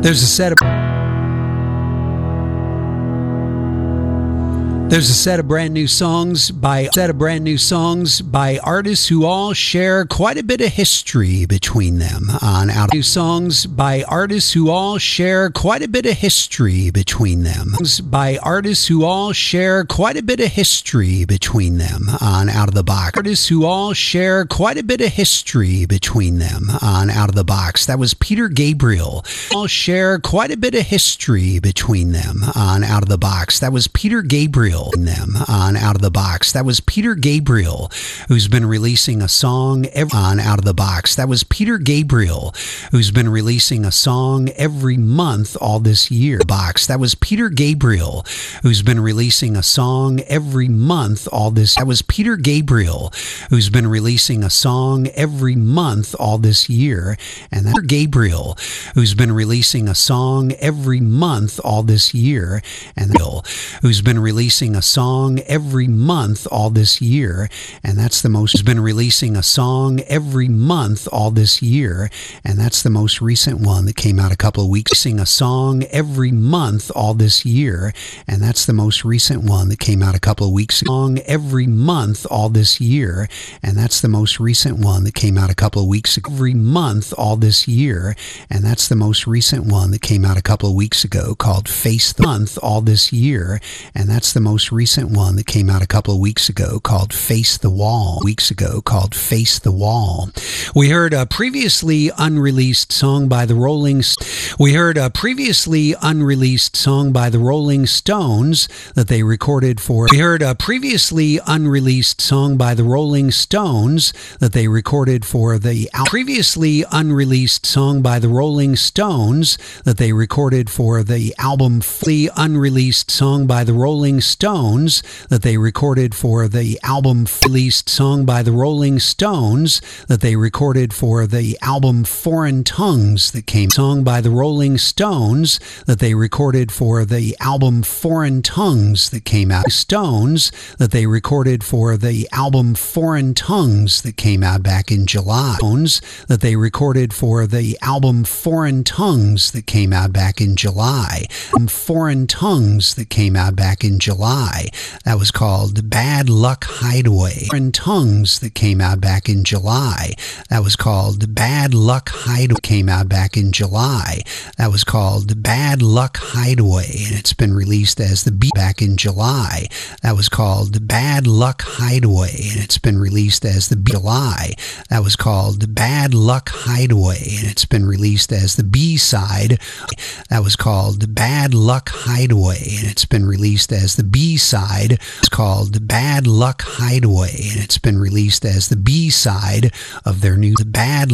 There's a set of brand new songs by artists who all share quite a bit of history between them. New songs by artists who all share quite a bit of history between them. By artists who all share quite a bit of history between them on Out of the Box. Artists who all share quite a bit of history between them on Out of the Box. That was Peter Gabriel. All share quite a bit of history between them on Out of the Box. That was Peter Gabriel. Them on Out of the Box. That was Peter Gabriel, who's been releasing a song on Out of the Box. That was Peter Gabriel, who's been releasing a song every month all this year. Box. That was Peter Gabriel, who's been releasing a song every month all this. That was Peter Gabriel, who's been releasing a song every month all this year. And that's Gabriel, who's been releasing a song every month all this year. And who's been releasing a song every month all this year, and that's the most. Has been releasing a song every month all this year, and that's the most recent one that came out a couple of weeks. Sing a song every month all this year, and that's the most recent one that came out a couple of weeks. Song every month all this year, and that's the most recent one that came out a couple of weeks. Every month all this year, and that's the most recent one that came out a couple of weeks ago, called Face the Month all this year, and that's the most recent one that came out a couple of weeks ago, called Face the Wall. We heard a previously unreleased song by the Rolling Stones that they recorded for. We heard a previously unreleased song by the Rolling Stones that they recorded for the previously unreleased song by the Rolling Stones that they recorded for the album. Unreleased song by the Rolling Stones that they recorded for the album. Released song by the Rolling Stones that they recorded for the album Foreign Tongues that came. Song by the Rolling Stones that they recorded for the album Foreign Tongues that came out. Stones that they recorded for the album Foreign Tongues that came out back in July. Stones that they recorded for the album Foreign Tongues that came out back in July. Foreign Tongues that came out back in July. That was called Bad Luck Hideaway. Foreign Tongues that came out back in July. That was called Bad Luck Hideaway. Came out back in July. That was called Bad Luck Hideaway, and it's been released as the B back in July. That was called Bad Luck Hideaway, and it's been released as the B. July. That was called Bad Luck Hideaway, and it's been released as the B-side. That was called Bad Luck Hideaway, and it's been released as the B-side. It's called Bad Luck Hideaway, and it's been released as the B-side of their new Bad